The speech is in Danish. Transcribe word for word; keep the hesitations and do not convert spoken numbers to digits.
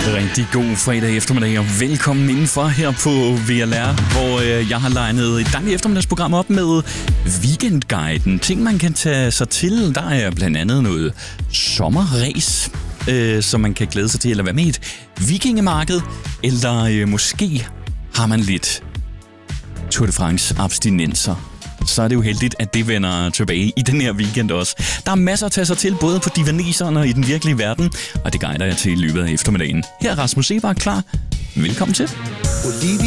Rigtig god fredag eftermiddag, og velkommen indenfor her på V L R, hvor øh, jeg har legnet et dejligt eftermiddagsprogram op med Weekendguiden. Ting, man kan tage sig til. Der er blandt andet noget sommerræs, øh, som man kan glæde sig til, eller være med i et vikingemarked, eller øh, måske har man lidt Tour de France abstinenser. Så er det jo heldigt, at det vender tilbage i den her weekend også. Der er masser at tage sig til, både på divaniserne og i den virkelige verden, og det guider jeg til i løbet af eftermiddagen. Her er Rasmus Seebach klar. Velkommen til.